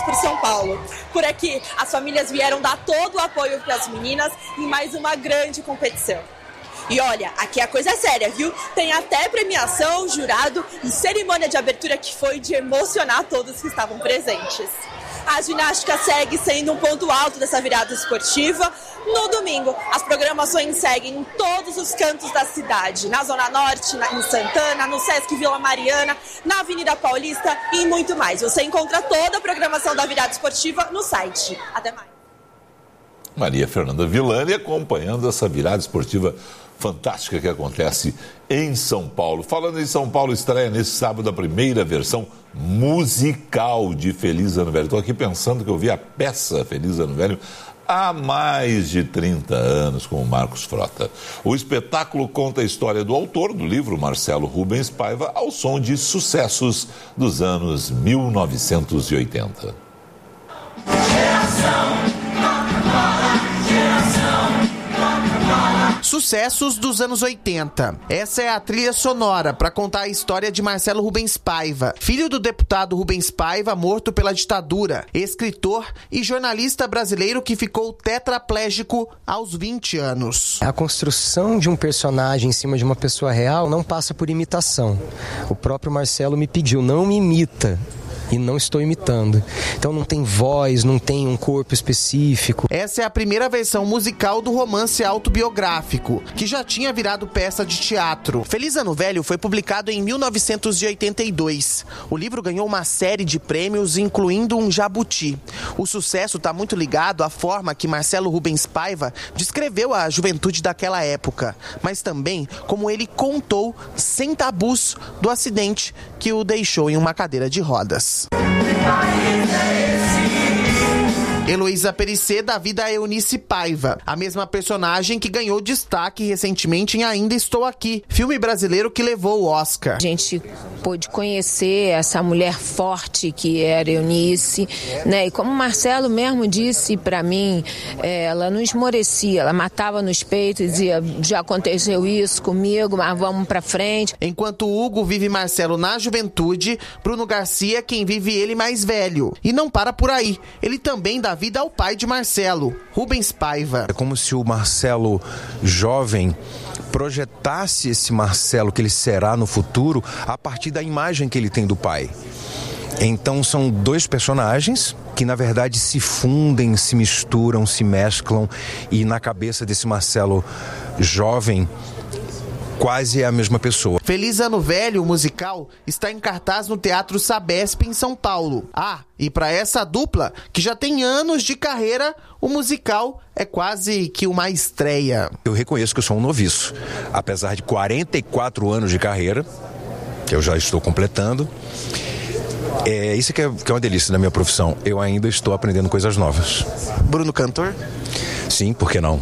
por São Paulo. Por aqui, as famílias vieram dar todo o apoio para as meninas em mais uma grande competição. E olha, aqui a coisa é séria, viu? Tem até premiação, jurado e cerimônia de abertura que foi de emocionar todos que estavam presentes. A ginástica segue sendo um ponto alto dessa virada esportiva. No domingo, as programações seguem em todos os cantos da cidade. Na Zona Norte, em Santana, no Sesc Vila Mariana, na Avenida Paulista e muito mais. Você encontra toda a programação da virada esportiva no site. Até mais. Maria Fernanda Villani acompanhando essa virada esportiva fantástica que acontece em São Paulo. Falando em São Paulo, estreia nesse sábado a primeira versão musical de Feliz Ano Velho. Estou aqui pensando que eu vi a peça Feliz Ano Velho há mais de 30 anos com o Marcos Frota. O espetáculo conta a história do autor do livro, Marcelo Rubens Paiva, ao som de sucessos dos anos 1980. Sucessos dos anos 80. Essa é a trilha sonora para contar a história de Marcelo Rubens Paiva, filho do deputado Rubens Paiva, morto pela ditadura, escritor e jornalista brasileiro que ficou tetraplégico aos 20 anos. A construção de um personagem em cima de uma pessoa real não passa por imitação. O próprio Marcelo me pediu, não me imita. E não estou imitando. Então não tem voz, não tem um corpo específico. Essa é a primeira versão musical do romance autobiográfico, que já tinha virado peça de teatro. Feliz Ano Velho foi publicado em 1982. O livro ganhou uma série de prêmios, incluindo um jabuti. O sucesso está muito ligado à forma que Marcelo Rubens Paiva descreveu a juventude daquela época, mas também como ele contou, sem tabus, do acidente que o deixou em uma cadeira de rodas. Heloísa Perissé dá vida a Eunice Paiva, a mesma personagem que ganhou destaque recentemente em Ainda Estou Aqui, filme brasileiro que levou o Oscar. A gente pôde conhecer essa mulher forte que era Eunice, né? E como o Marcelo mesmo disse para mim, ela não esmorecia, ela matava nos peitos e dizia, já aconteceu isso comigo, mas vamos pra frente. Enquanto Hugo vive Marcelo na juventude, Bruno Garcia quem vive ele mais velho. E não para por aí, ele também dá vida ao pai de Marcelo, Rubens Paiva. É como se o Marcelo jovem projetasse esse Marcelo que ele será no futuro a partir da imagem que ele tem do pai. Então são dois personagens que na verdade se fundem, se misturam, se mesclam e na cabeça desse Marcelo jovem quase é a mesma pessoa. Feliz Ano Velho, o musical, está em cartaz no Teatro Sabesp, em São Paulo. E para essa dupla, que já tem anos de carreira, o musical é quase que uma estreia. Eu reconheço que eu sou um noviço. Apesar de 44 anos de carreira, que eu já estou completando, isso que é uma delícia da minha profissão. Eu ainda estou aprendendo coisas novas. Bruno cantor? Sim, por que não?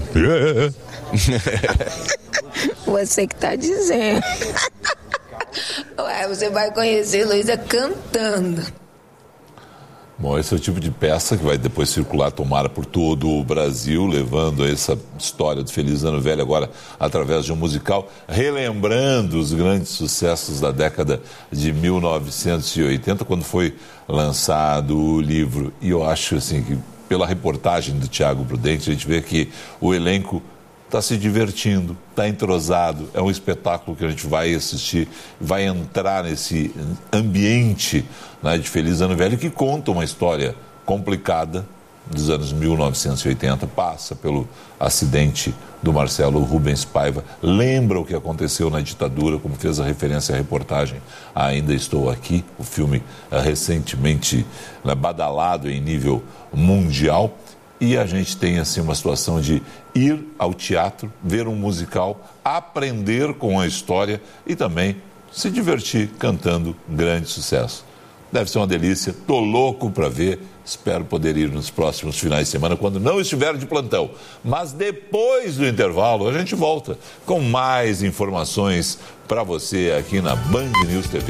Você que tá dizendo. Ué, você vai conhecer Heloísa cantando. Bom, esse é o tipo de peça que vai depois circular, tomara, por todo o Brasil, levando essa história do Feliz Ano Velho agora através de um musical, relembrando os grandes sucessos da década de 1980, quando foi lançado o livro. E eu acho assim que, pela reportagem do Tiago Prudente, a gente vê que o elenco está se divertindo, está entrosado, é um espetáculo que a gente vai assistir, vai entrar nesse ambiente, né, de Feliz Ano Velho, que conta uma história complicada dos anos 1980, passa pelo acidente do Marcelo Rubens Paiva, lembra o que aconteceu na ditadura, como fez a referência à reportagem Ainda Estou Aqui, o filme recentemente badalado em nível mundial. E a gente tem assim uma situação de ir ao teatro, ver um musical, aprender com a história e também se divertir cantando um grande sucesso. Deve ser uma delícia, tô louco para ver, espero poder ir nos próximos finais de semana quando não estiver de plantão. Mas depois do intervalo a gente volta com mais informações para você aqui na Band News TV.